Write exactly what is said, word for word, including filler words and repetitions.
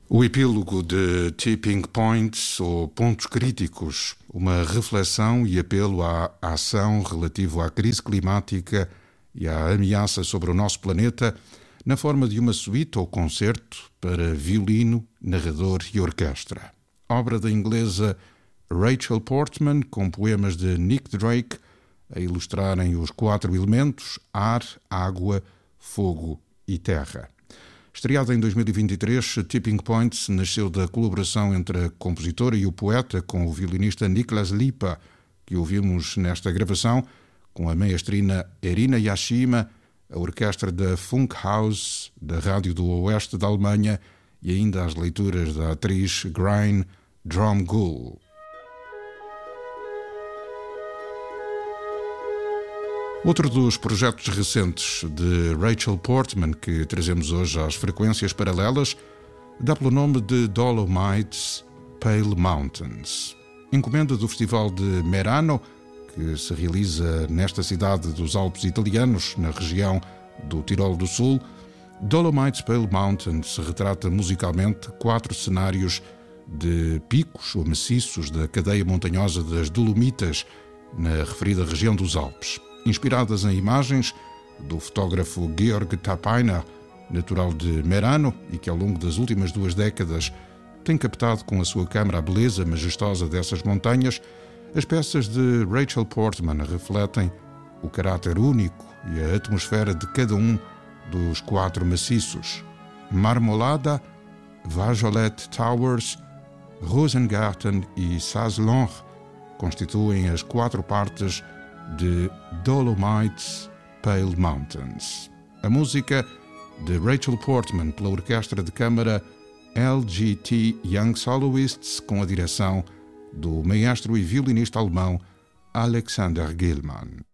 O epílogo de Tipping Points, ou Pontos Críticos, uma reflexão e apelo à ação relativo à crise climática e à ameaça sobre o nosso planeta, na forma de uma suíte ou concerto para violino, narrador e orquestra. Obra da inglesa Rachel Portman, com poemas de Nick Drake, a ilustrarem os quatro elementos: ar, água, fogo e terra. Estreada em dois mil e vinte e três, Tipping Points nasceu da colaboração entre a compositora e o poeta com o violinista Niklas Lipa, que ouvimos nesta gravação, com a maestrina Irina Yashima, a orquestra da Funkhaus, da Rádio do Oeste da Alemanha, e ainda as leituras da atriz Grein Dromgoole. Outro dos projetos recentes de Rachel Portman, que trazemos hoje às frequências paralelas, dá pelo nome de Dolomites Pale Mountains. Encomenda do Festival de Merano, que se realiza nesta cidade dos Alpes italianos, na região do Tirol do Sul, Dolomites Pale Mountains retrata musicalmente quatro cenários de picos ou maciços da cadeia montanhosa das Dolomitas, na referida região dos Alpes. Inspiradas em imagens do fotógrafo Georg Tapainer, natural de Merano, e que ao longo das últimas duas décadas tem captado com a sua câmara a beleza majestosa dessas montanhas, as peças de Rachel Portman refletem o caráter único e a atmosfera de cada um dos quatro maciços. Marmolada, Vajolet Towers, Rosengarten e Saslong constituem as quatro partes de Dolomites Pale Mountains. A música de Rachel Portman pela orquestra de câmara L G T Young Soloists, com a direção do maestro e violinista alemão Alexander Gilman.